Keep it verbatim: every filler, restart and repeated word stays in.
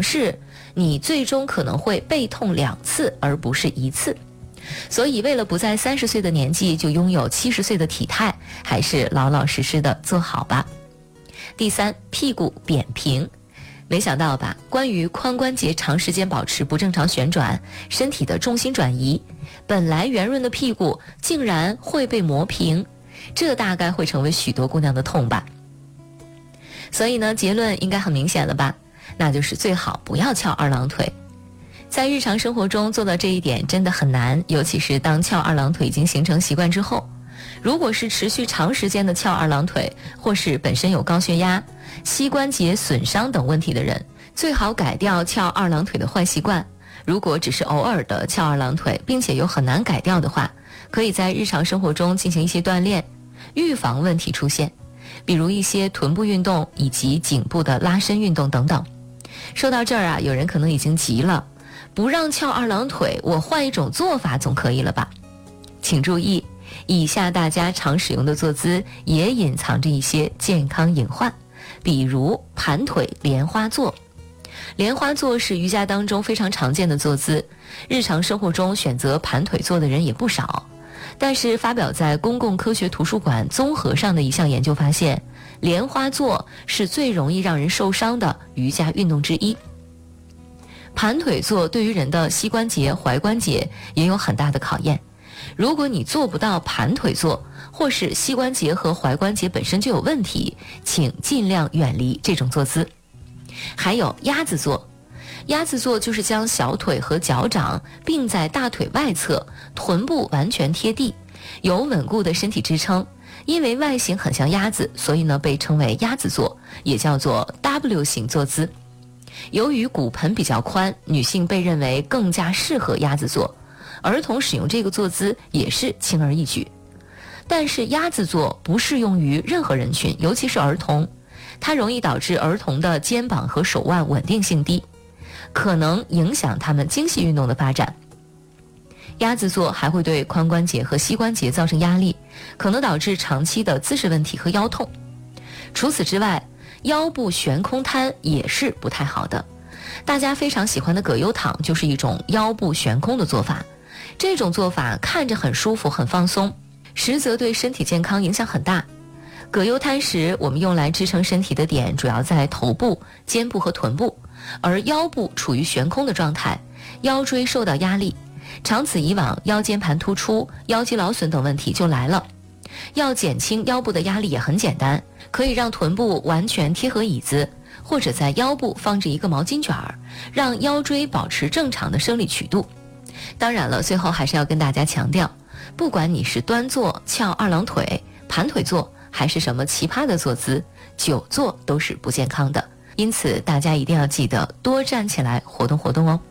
尝试，你最终可能会背痛两次而不是一次。所以为了不在三十岁的年纪就拥有七十岁的体态，还是老老实实的做好吧。第三，屁股扁平。没想到吧，关于髋关节长时间保持不正常旋转，身体的重心转移，本来圆润的屁股竟然会被磨平，这大概会成为许多姑娘的痛吧。所以呢，结论应该很明显了吧，那就是最好不要翘二郎腿。在日常生活中做到这一点真的很难，尤其是当翘二郎腿已经形成习惯之后。如果是持续长时间的翘二郎腿，或是本身有高血压、膝关节损伤等问题的人，最好改掉翘二郎腿的坏习惯。如果只是偶尔的翘二郎腿，并且又很难改掉的话，可以在日常生活中进行一些锻炼，预防问题出现，比如一些臀部运动以及颈部的拉伸运动等等。说到这儿啊，有人可能已经急了，不让翘二郎腿，我换一种做法总可以了吧？请注意，以下大家常使用的坐姿也隐藏着一些健康隐患，比如盘腿莲花坐。莲花坐是瑜伽当中非常常见的坐姿，日常生活中选择盘腿坐的人也不少。但是发表在公共科学图书馆综合上的一项研究发现，莲花坐是最容易让人受伤的瑜伽运动之一。盘腿坐对于人的膝关节、踝关节也有很大的考验。如果你做不到盘腿坐，或是膝关节和踝关节本身就有问题，请尽量远离这种坐姿。还有鸭子坐，鸭子坐就是将小腿和脚掌并在大腿外侧，臀部完全贴地，有稳固的身体支撑。因为外形很像鸭子，所以呢被称为鸭子坐，也叫做 W 型坐姿。由于骨盆比较宽，女性被认为更加适合鸭子坐，儿童使用这个坐姿也是轻而易举。但是鸭子坐不适用于任何人群，尤其是儿童，它容易导致儿童的肩膀和手腕稳定性低，可能影响他们精细运动的发展。鸭子坐还会对髋关节和膝关节造成压力，可能导致长期的姿势问题和腰痛。除此之外，腰部悬空摊也是不太好的。大家非常喜欢的葛优躺就是一种腰部悬空的做法，这种做法看着很舒服很放松，实则对身体健康影响很大。葛优瘫时，我们用来支撑身体的点主要在头部、肩部和臀部，而腰部处于悬空的状态，腰椎受到压力，长此以往，腰间盘突出、腰肌劳损等问题就来了。要减轻腰部的压力也很简单，可以让臀部完全贴合椅子，或者在腰部放置一个毛巾卷儿，让腰椎保持正常的生理曲度。当然了，最后还是要跟大家强调，不管你是端坐、翘二郎腿、盘腿坐，还是什么奇葩的坐姿，久坐都是不健康的。因此大家一定要记得多站起来活动活动哦。